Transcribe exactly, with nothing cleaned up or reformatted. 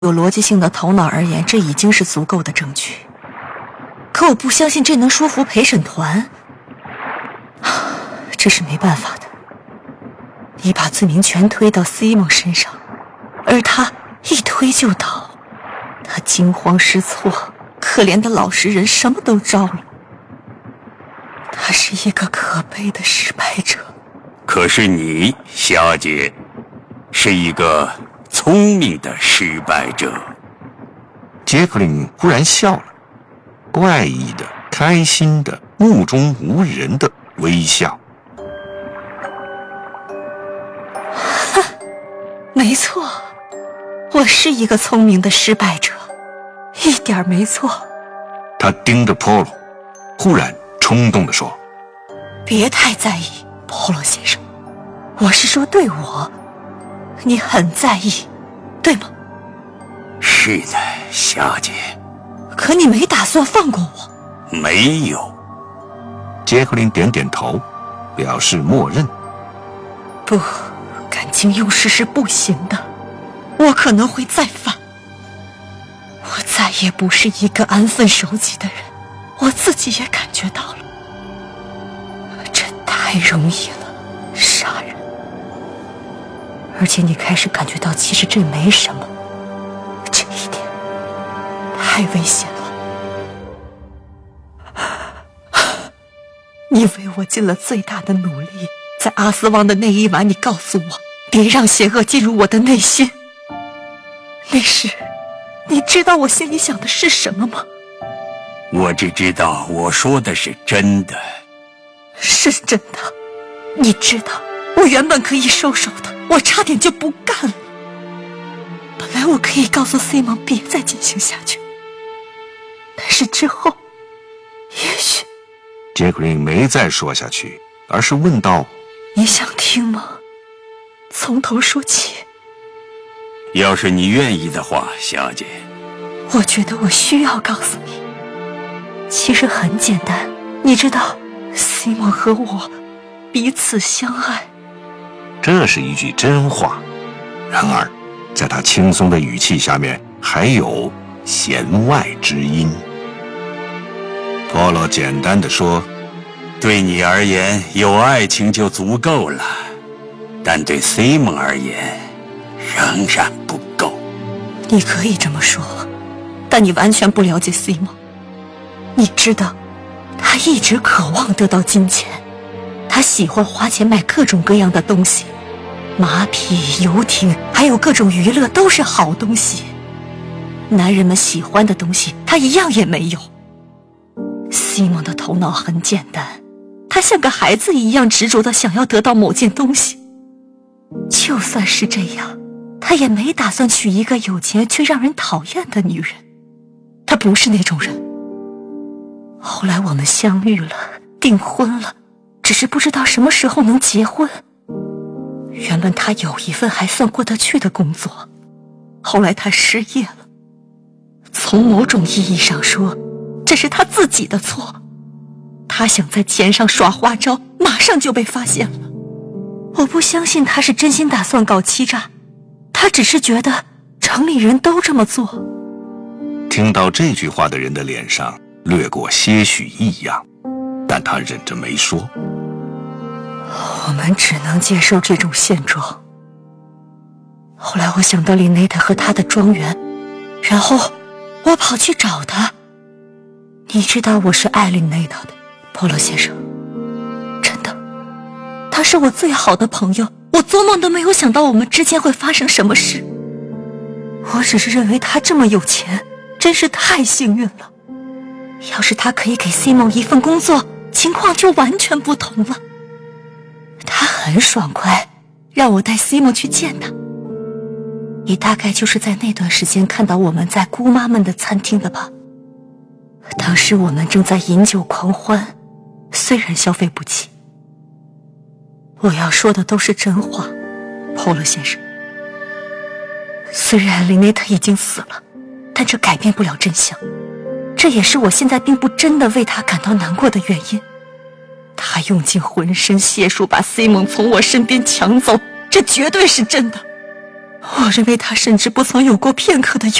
有逻辑性的头脑而言，这已经是足够的证据。可我不相信这能说服陪审团，这是没办法的。你把罪名全推到 Simon 身上，而他一推就倒，他惊慌失措，可怜的老实人什么都招了。他是一个可悲的失败者。 可是你，小姐，是一个聪明的失败者。 杰克林忽然笑了，怪异的、开心的、目中无人的微笑。 哼，没错，我是一个聪明的失败者，一点没错。 他盯着 Polo， 忽然冲动地说：“ 别太在意，Polo 先生，我是说对我，你很在意，对吗？” 是的，小姐。 可你没打算放过我？ 没有。 杰克林点点头，表示默认。 不，感情用事是不行的，我可能会再犯。我再也不是一个安分守己的人，我自己也感觉到了。这太容易了，杀人。而且你开始感觉到其实这没什么，这一点太危险了。你为我尽了最大的努力，在阿斯旺的那一晚，你告诉我别让邪恶进入我的内心。那时你知道我心里想的是什么吗？ 我只知道我说的是真的。 是真的。你知道我原本可以收手的，我差点就不干了。本来我可以告诉 Simon 别再进行下去，但是之后也许…… 杰克林没再说下去，而是问道：“ 你想听吗？从头说起。” 要是你愿意的话，小姐。 我觉得我需要告诉你，其实很简单。你知道 Simon 和我彼此相爱。 这是一句真话，然而在他轻松的语气下面还有弦外之音。波罗简单地说：“ 对你而言，有爱情就足够了，但对 Simon 而言，仍然不够。” 你可以这么说，但你完全不了解 Simon。你知道，他一直渴望得到金钱，他喜欢花钱买各种各样的东西，马匹、游艇，还有各种娱乐都是好东西。男人们喜欢的东西，他一样也没有。Simon 的头脑很简单，他像个孩子一样执着地想要得到某件东西。就算是这样，他也没打算娶一个有钱却让人讨厌的女人，他不是那种人。后来我们相遇了，订婚了，只是不知道什么时候能结婚。原本他有一份还算过得去的工作，后来他失业了。从某种意义上说，这是他自己的错。他想在钱上耍花招，马上就被发现了。我不相信他是真心打算搞欺诈，他只是觉得城里人都这么做。 听到这句话的人的脸上掠过些许异样，但他忍着没说。 我们只能接受这种现状。后来我想到林内特和他的庄园，然后我跑去找他。你知道我是爱林内特的，波罗先生，真的，他是我最好的朋友，我做梦都没有想到我们之间会发生什么事。我只是认为他这么有钱，真是太幸运了。要是他可以给 Simon 一份工作，情况就完全不同了。他很爽快，让我带 Simon 去见他。你大概就是在那段时间看到我们在姑妈们的餐厅的吧？当时我们正在饮酒狂欢，虽然消费不起。我要说的都是真话，波罗先生。虽然林内特已经死了，但这改变不了真相。这也是我现在并不真的为他感到难过的原因。他用尽浑身解数把 Simon 从我身边抢走，这绝对是真的。 我认为他甚至不曾有过片刻的